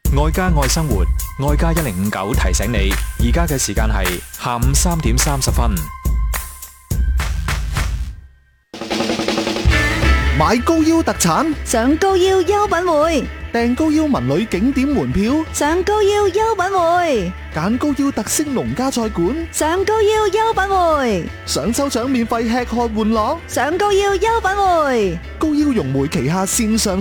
愛家愛生活，愛家1059提醒你，而家嘅時間係下午3:30。 買高腰特產， 上高腰優品匯， 訂高腰文旅景點門票， 上高腰優品匯， 揀高腰特色農家菜館， 上高腰優品匯， 想抽獎免費吃喝玩樂， 上高腰優品匯。 高腰融媒旗下線上